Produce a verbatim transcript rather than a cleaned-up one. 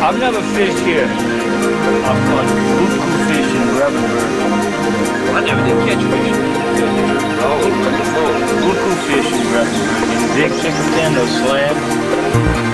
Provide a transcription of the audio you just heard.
I've never fished here. I've caught buku fish in Revelburg. I never did catch fish. Oh, Buku fish in Revelburg. And big chicken fin, those slabs.